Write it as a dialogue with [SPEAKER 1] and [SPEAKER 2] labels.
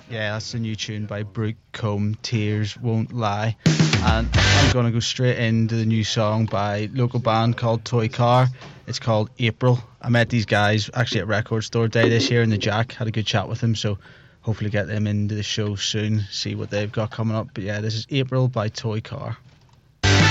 [SPEAKER 1] Yeah, that's the new tune by Brooke Combe, Tears Won't Lie. And I'm going to go straight into the new song by local band called Toy Car. It's called April. I met these guys actually at Record Store Day this year in the Jack. Had a good chat with them, so hopefully get them into the show soon, see what they've got coming up. But yeah, this is April by Toy Car.